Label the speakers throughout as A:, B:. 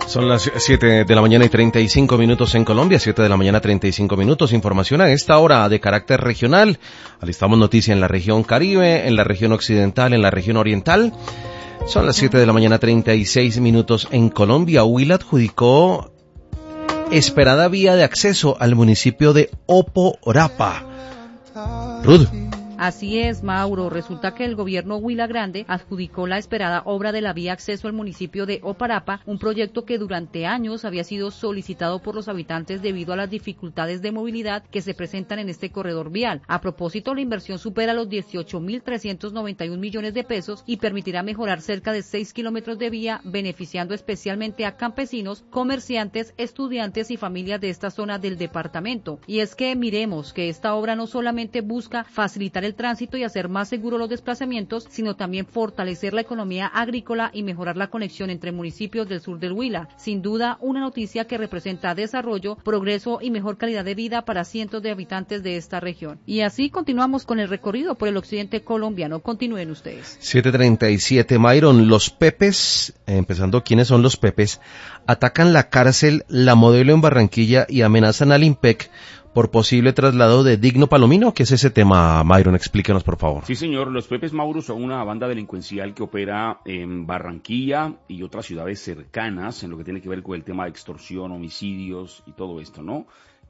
A: Son las 7 de la mañana y 35 minutos en Colombia, 7 de la mañana 35 minutos. Información a esta hora de carácter regional. Alistamos noticia en la región Caribe, en la región occidental, en la región oriental. Son las 7 de la mañana 36 minutos en Colombia. Huila adjudicó esperada vía de acceso al municipio de Oporapa. Ruth.
B: Así es, Mauro. Resulta que el gobierno Huila Grande adjudicó la esperada obra de la vía acceso al municipio de Oporapa, un proyecto que durante años había sido solicitado por los habitantes debido a las dificultades de movilidad que se presentan en este corredor vial. A propósito, la inversión supera los 18.391 millones de pesos y permitirá mejorar cerca de 6 kilómetros de vía, beneficiando especialmente a campesinos, comerciantes, estudiantes y familias de esta zona del departamento. Y es que miremos que esta obra no solamente busca facilitar el tránsito y hacer más seguros los desplazamientos, sino también fortalecer la economía agrícola y mejorar la conexión entre municipios del sur del Huila. Sin duda, una noticia que representa desarrollo, progreso y mejor calidad de vida para cientos de habitantes de esta región. Y así continuamos con el recorrido por el occidente colombiano. Continúen ustedes.
A: 7:37, Myron. Los Pepes, empezando, ¿quiénes son los Pepes? Atacan la cárcel La Modelo en Barranquilla y amenazan al IMPEC por posible traslado de Digno Palomino. ¿Qué es ese tema, Myron? Explíquenos, por favor.
C: Sí, señor. Los Pepes, Mauro, son una banda delincuencial que opera en Barranquilla y otras ciudades cercanas en lo que tiene que ver con el tema de extorsión, homicidios y todo esto, ¿no?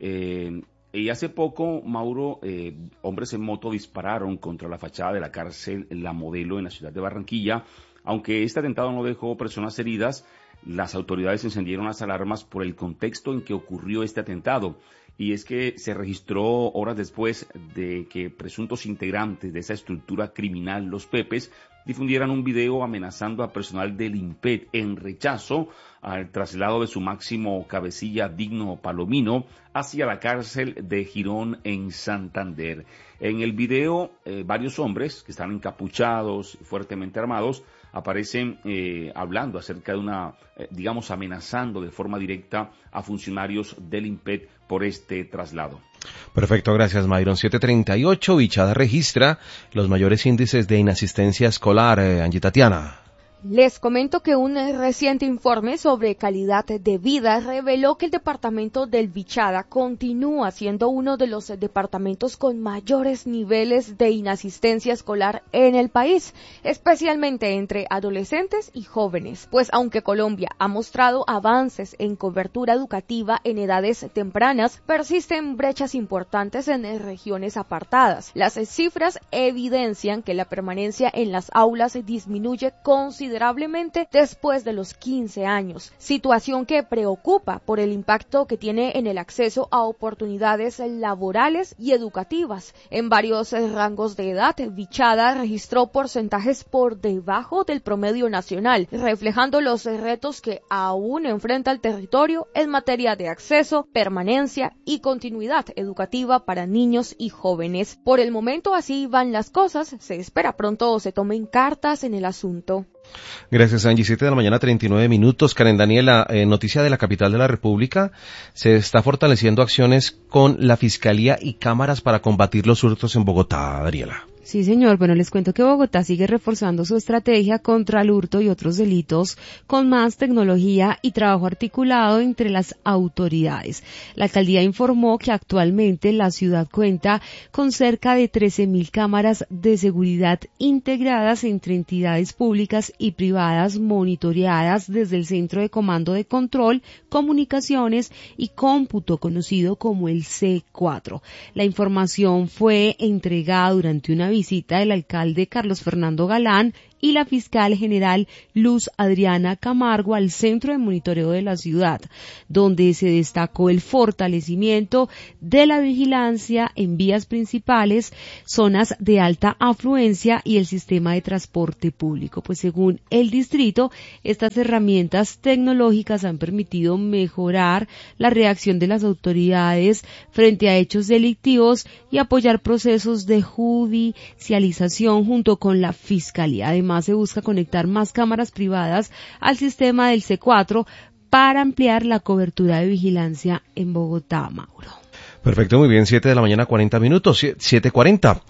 C: Y hace poco, Mauro, hombres en moto dispararon contra la fachada de la cárcel La Modelo en la ciudad de Barranquilla. Aunque este atentado no dejó personas heridas, las autoridades encendieron las alarmas por el contexto en que ocurrió este atentado. Y es que se registró horas después de que presuntos integrantes de esa estructura criminal, los Pepes, difundieran un video amenazando a personal del IMPEC en rechazo al traslado de su máximo cabecilla Digno Palomino hacia la cárcel de Girón en Santander. En el video, varios hombres que están encapuchados y fuertemente armados aparecen hablando acerca de digamos, amenazando de forma directa a funcionarios del IMPEC por este traslado.
A: Perfecto, gracias, Myron. 7:38, Vichada registra los mayores índices de inasistencia escolar. Angie Tatiana.
D: Les comento que un reciente informe sobre calidad de vida reveló que el departamento del Vichada continúa siendo uno de los departamentos con mayores niveles de inasistencia escolar en el país, especialmente entre adolescentes y jóvenes. Pues aunque Colombia ha mostrado avances en cobertura educativa en edades tempranas, persisten brechas importantes en regiones apartadas. Las cifras evidencian que la permanencia en las aulas disminuye considerablemente después de los 15 años, situación que preocupa por el impacto que tiene en el acceso a oportunidades laborales y educativas. En varios rangos de edad, Vichada registró porcentajes por debajo del promedio nacional, reflejando los retos que aún enfrenta el territorio en materia de acceso, permanencia y continuidad educativa para niños y jóvenes. Por el momento así van las cosas, se espera pronto se tomen cartas en el asunto.
A: Gracias, Angie. 7 de la mañana, 39 minutos. Karen Daniela, noticia de la capital de la República. Se está fortaleciendo acciones con la Fiscalía y cámaras para combatir los hurtos en Bogotá, Daniela.
E: Sí, señor. Bueno, les cuento que Bogotá sigue reforzando su estrategia contra el hurto y otros delitos con más tecnología y trabajo articulado entre las autoridades. La alcaldía informó que actualmente la ciudad cuenta con cerca de 13.000 cámaras de seguridad integradas entre entidades públicas y privadas monitoreadas desde el Centro de Comando de Control, Comunicaciones y Cómputo, conocido como el C4. La información fue entregada durante una visita del alcalde Carlos Fernando Galán y la fiscal general Luz Adriana Camargo al centro de monitoreo de la ciudad, donde se destacó el fortalecimiento de la vigilancia en vías principales, zonas de alta afluencia y el sistema de transporte público. Pues según el distrito, estas herramientas tecnológicas han permitido mejorar la reacción de las autoridades frente a hechos delictivos y apoyar procesos de judicialización junto con la fiscalía. Además, se busca conectar más cámaras privadas al sistema del C4 para ampliar la cobertura de vigilancia en Bogotá, Mauro.
A: Perfecto, muy bien, 7 de la mañana, 40 minutos, 7:40.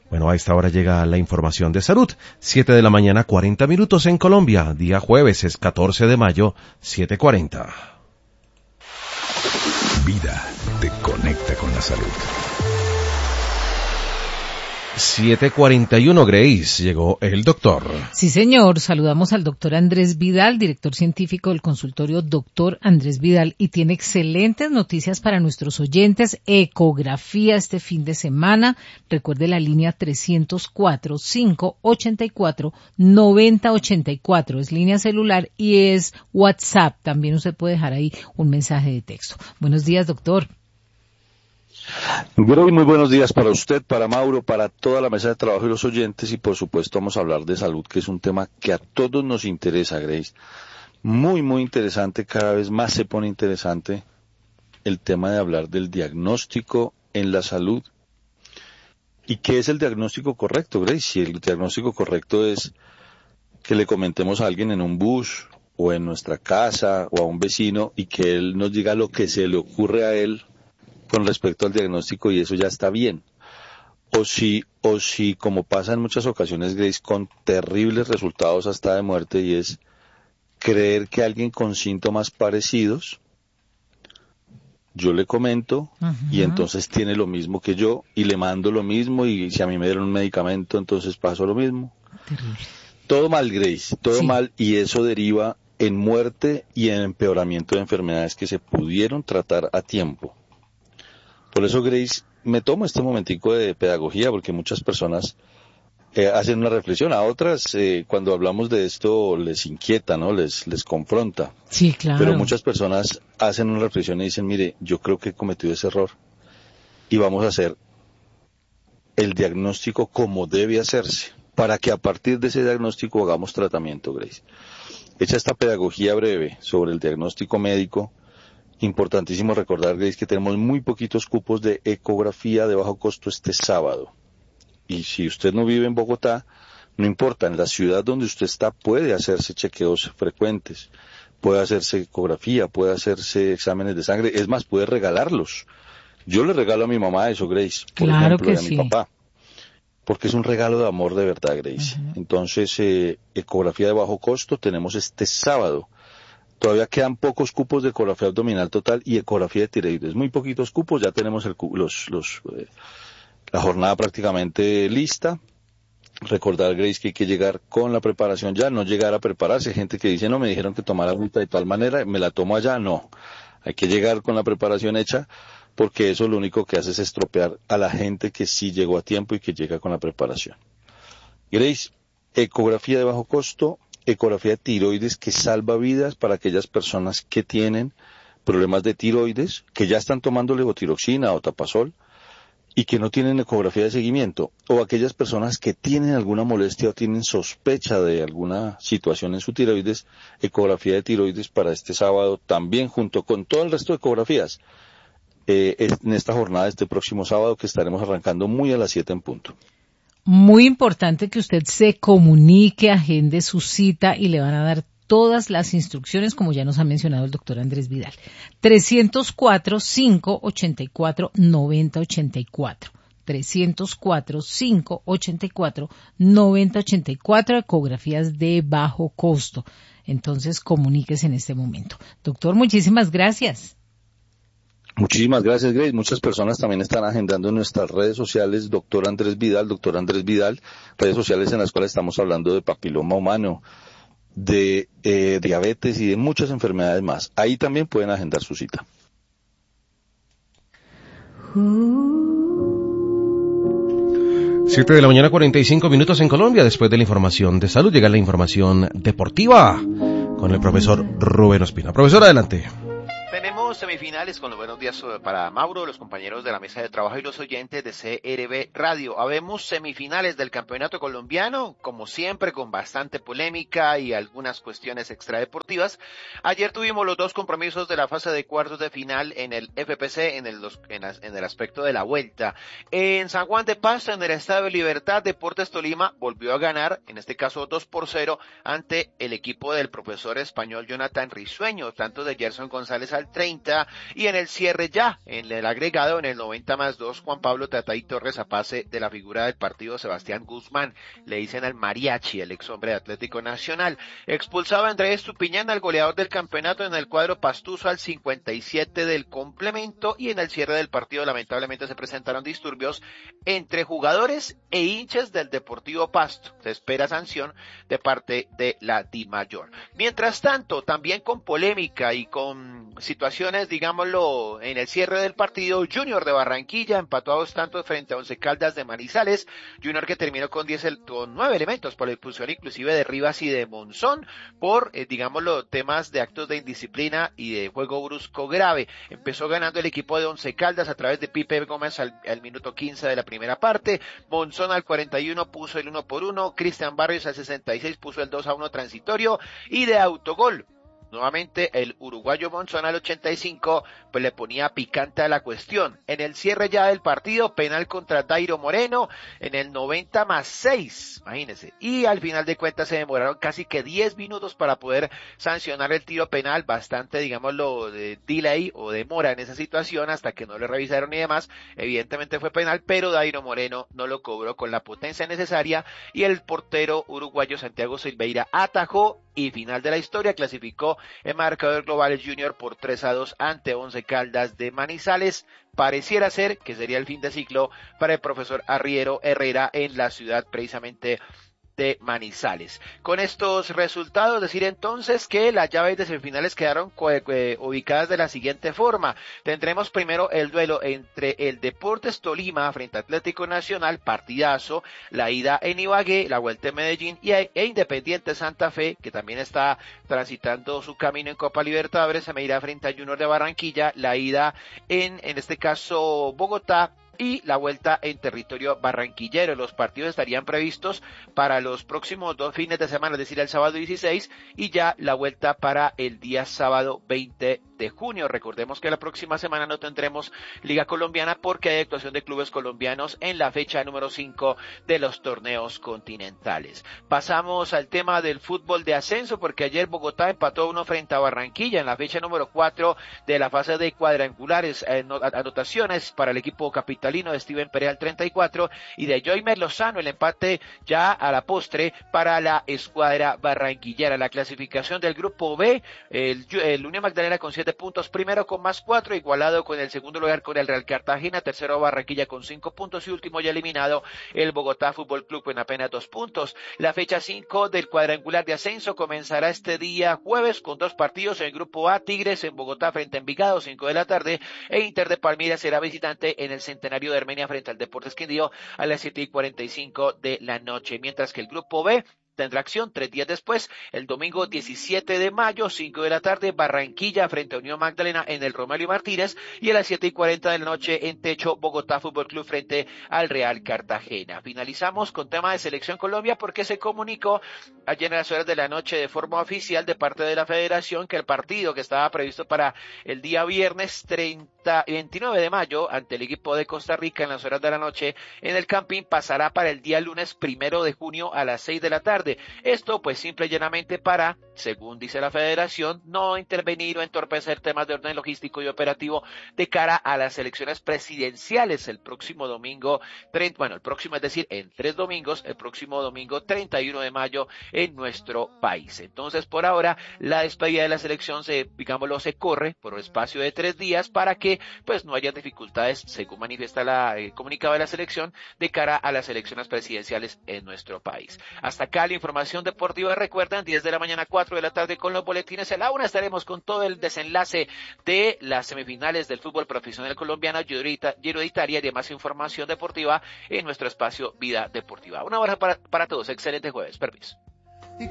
A: Bueno, a esta hora llega la información de salud. 7 de la mañana, 40 minutos en Colombia. Día jueves, es 14 de mayo, 7:40.
F: Vida te conecta con la salud.
A: 7:41, Grace, llegó el doctor.
G: Sí, señor, saludamos al doctor Andrés Vidal, director científico del consultorio Doctor Andrés Vidal, y tiene excelentes noticias para nuestros oyentes. Ecografía este fin de semana. Recuerde la línea 304-584-9084. Es línea celular y es WhatsApp. También usted puede dejar ahí un mensaje de texto. Buenos días, doctor.
H: Grace, muy buenos días para usted, para Mauro, para toda la mesa de trabajo y los oyentes, y por supuesto vamos a hablar de salud, que es un tema que a todos nos interesa, Grace. Muy, muy interesante, cada vez más se pone interesante el tema de hablar del diagnóstico en la salud. ¿Y qué es el diagnóstico correcto, Grace? Si el diagnóstico correcto es que le comentemos a alguien en un bus o en nuestra casa o a un vecino y que él nos diga lo que se le ocurre a él con respecto al diagnóstico y eso ya está bien. O si, como pasa en muchas ocasiones, Grace, con terribles resultados hasta de muerte, y es creer que alguien con síntomas parecidos, yo le comento, y entonces tiene lo mismo que yo, y le mando lo mismo, y si a mí me dieron un medicamento, entonces paso lo mismo.
G: Terrible.
H: Todo mal, Grace, todo
G: Sí.
H: mal, y eso deriva en muerte y en empeoramiento de enfermedades que se pudieron tratar a tiempo. Por eso, Grace, me tomo este momentico de pedagogía, porque muchas personas hacen una reflexión, a otras cuando hablamos de esto les inquieta, ¿no? Les confronta.
G: Sí, claro.
H: Pero muchas personas hacen una reflexión y dicen, mire, yo creo que he cometido ese error y vamos a hacer el diagnóstico como debe hacerse, para que a partir de ese diagnóstico hagamos tratamiento, Grace. Hecha esta pedagogía breve sobre el diagnóstico médico, importantísimo recordar, Grace, que tenemos muy poquitos cupos de ecografía de bajo costo este sábado. Y si usted no vive en Bogotá, no importa, en la ciudad donde usted está puede hacerse chequeos frecuentes, puede hacerse ecografía, puede hacerse exámenes de sangre, es más, puede regalarlos. Yo le regalo a mi mamá eso, Grace, por
G: Claro
H: ejemplo,
G: que
H: y a mi
G: sí.
H: papá, porque es un regalo de amor de verdad, Grace. Entonces, ecografía de bajo costo tenemos este sábado. Todavía quedan pocos cupos de ecografía abdominal total y ecografía de tiroides. Muy poquitos cupos, ya tenemos la jornada prácticamente lista. Recordar, Grace, que hay que llegar con la preparación ya, no llegar a prepararse. Hay gente que dice, no, me dijeron que tomara agüita de tal manera, me la tomo allá. No, hay que llegar con la preparación hecha, porque eso lo único que hace es estropear a la gente que sí llegó a tiempo y que llega con la preparación. Grace, ecografía de bajo costo, ecografía de tiroides que salva vidas para aquellas personas que tienen problemas de tiroides, que ya están tomando levotiroxina o tapazol y que no tienen ecografía de seguimiento, o aquellas personas que tienen alguna molestia o tienen sospecha de alguna situación en su tiroides, ecografía de tiroides para este sábado también junto con todo el resto de ecografías en esta jornada este próximo sábado que estaremos arrancando muy a las 7 en punto.
G: Muy importante que usted se comunique, agende su cita y le van a dar todas las instrucciones, como ya nos ha mencionado el doctor Andrés Vidal. 304-584-9084. 304-584-9084, ecografías de bajo costo. Entonces, comuníquese en este momento. Doctor, muchísimas gracias.
H: Muchísimas gracias, Grace. Muchas personas también están agendando en nuestras redes sociales, doctor Andrés Vidal, redes sociales en las cuales estamos hablando de papiloma humano, de diabetes y de muchas enfermedades más. Ahí también pueden agendar su cita.
A: Siete de la mañana, 45 minutos en Colombia. Después de la información de salud llega la información deportiva con el profesor Rubén Ospina. Profesor, adelante.
I: Tenemos semifinales con los buenos días para Mauro, los compañeros de la mesa de trabajo y los oyentes de CRB Radio. Habemos semifinales del campeonato colombiano, como siempre con bastante polémica y algunas cuestiones extradeportivas. Ayer tuvimos los dos compromisos de la fase de cuartos de final en el FPC, en el aspecto de la vuelta. En San Juan de Pasto, en el Estadio de Libertad, Deportes Tolima volvió a ganar, en este caso 2-0, ante el equipo del profesor español Jonathan Risueño, tanto de Gerson González al 30 30, y en el cierre ya, en el agregado, en el 90+2, Juan Pablo Tatay Torres a pase de la figura del partido Sebastián Guzmán, le dicen al Mariachi, el ex hombre de Atlético Nacional. Expulsado a Andrés Estupiñán, al goleador del campeonato en el cuadro pastuso al 57 del complemento, y en el cierre del partido lamentablemente se presentaron disturbios entre jugadores e hinchas del Deportivo Pasto. Se espera sanción de parte de la DIMAYOR. Mientras tanto, también con polémica y con situaciones, digámoslo, en el cierre del partido, Junior de Barranquilla empató a 2 tantos frente a Once Caldas de Manizales. Junior que terminó con 9 elementos por la expulsión inclusive de Rivas y de Monzón por, digámoslo, temas de actos de indisciplina y de juego brusco grave. Empezó ganando el equipo de Once Caldas a través de Pipe Gómez al minuto 15 de la primera parte. Monzón al 41 puso el 1-1, Cristian Barrios al 66 puso el 2-1 transitorio, y de autogol nuevamente el uruguayo Monzón al 85, pues le ponía picante a la cuestión. En el cierre ya del partido, penal contra Dairo Moreno en el 90+6, imagínense. Y al final de cuentas se demoraron casi que 10 minutos para poder sancionar el tiro penal, bastante, digámoslo, de delay o demora en esa situación hasta que no le revisaron y demás. Evidentemente fue penal, pero Dairo Moreno no lo cobró con la potencia necesaria y el portero uruguayo Santiago Silveira atajó, y final de la historia, clasificó en marcador global el Junior por 3-2 ante Once Caldas de Manizales. Pareciera ser que sería el fin de ciclo para el profesor Arriero Herrera en la ciudad precisamente de Manizales. Con estos resultados, decir entonces que las llaves de semifinales quedaron ubicadas de la siguiente forma. Tendremos primero el duelo entre el Deportes Tolima frente a Atlético Nacional, partidazo, la ida en Ibagué, la vuelta en Medellín, e Independiente Santa Fe, que también está transitando su camino en Copa Libertadores, se medirá frente a Junior de Barranquilla, la ida en este caso Bogotá, y la vuelta en territorio barranquillero. Los partidos estarían previstos para los próximos 2 fines de semana, es decir, el sábado 16 y ya la vuelta para el día sábado 20 de junio. Recordemos que la próxima semana no tendremos Liga Colombiana porque hay actuación de clubes colombianos en la fecha número 5 de los torneos continentales. Pasamos al tema del fútbol de ascenso porque ayer Bogotá empató 1 frente a Barranquilla en la fecha número 4 de la fase de cuadrangulares. Anotaciones para el equipo capitalino de Steven Perea al 34 y de Joymer Lozano el empate ya a la postre para la escuadra barranquillera. La clasificación del grupo B, el Unión Magdalena con 7 puntos, primero con +4, igualado con el segundo lugar con el Real Cartagena, tercero Barranquilla con 5 puntos y último ya eliminado el Bogotá Fútbol Club con apenas 2 puntos. La fecha 5 del cuadrangular de ascenso comenzará este día jueves con 2 partidos. En el grupo A, Tigres en Bogotá frente a Envigado, 5 de la tarde, e Inter de Palmira será visitante en el Centenario de Armenia frente al Deportes Quindío a las 7:45 de la noche, mientras que el grupo B tendrá acción 3 días después, el domingo 17 de mayo, 5 de la tarde, Barranquilla frente a Unión Magdalena en el Romelio Martínez, y a las 7:40 de la noche en Techo, Bogotá Fútbol Club frente al Real Cartagena. Finalizamos con tema de Selección Colombia porque se comunicó ayer en las horas de la noche de forma oficial de parte de la Federación que el partido que estaba previsto para el día viernes 29 de mayo ante el equipo de Costa Rica en las horas de la noche en el Campín pasará para el día lunes 1 de junio a las 6 de la tarde. Esto pues simple y llanamente para, según dice la Federación, no intervenir o entorpecer temas de orden logístico y operativo de cara a las elecciones presidenciales el próximo domingo, el próximo, es decir, en 3 domingos, el próximo domingo 31 de mayo en nuestro país. Entonces, por ahora, la despedida de la selección se corre por un espacio de 3 días para que pues no haya dificultades, según manifiesta el comunicado de la selección, de cara a las elecciones presidenciales en nuestro país. Hasta acá la información deportiva. Recuerden, 10 de la mañana, 4 de la tarde con los boletines. A la 1 estaremos con todo el desenlace de las semifinales del fútbol profesional colombiano, Giro de Italia y demás información deportiva en nuestro espacio Vida Deportiva. Una hora para todos. Excelente jueves. Permiso.